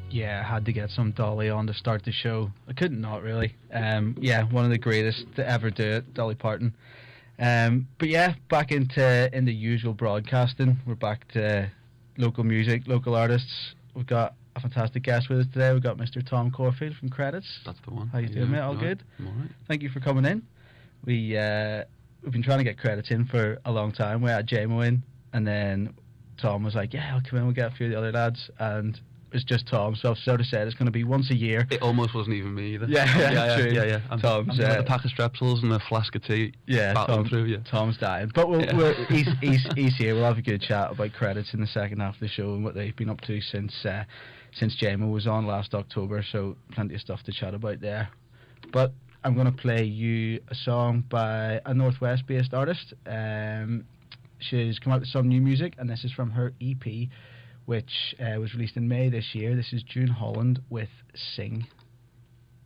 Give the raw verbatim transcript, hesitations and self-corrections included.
Yeah, I had to get some Dolly on to start the show. I couldn't not really. Um, yeah, one of the greatest to ever do it, Dolly Parton. Um, but yeah, back into in the usual broadcasting. We're back to local music, local artists. We've got a fantastic guest with us today. We've got Mister Tom Corfield from Credits. That's the one. How you yeah, doing, mate? All right. good? I'm alright. Thank you for coming in. We uh, we've been trying to get Credits in for a long time. We had J M O in, and then Tom was like, "Yeah, I'll come in. We'll get a few of the other lads." And it's just Tom, so I've sort of said it's going to be once a year. It almost wasn't even me either. Yeah, yeah, yeah, true. yeah, yeah. I'm, Tom's, I'm with uh, a pack of strepsils and a flask of tea. Yeah, battling Tom, through you. Tom's dying, but we'll, Yeah. we're, he's, he's he's here. We'll have a good chat about Credits in the second half of the show and what they've been up to since uh, since J M O was on last October. So plenty of stuff to chat about there. But I'm going to play you a song by a Northwest-based artist. Um, she's come out with some new music, and this is from her E P, which uh, was released in May this year. This is June Holland with Sing.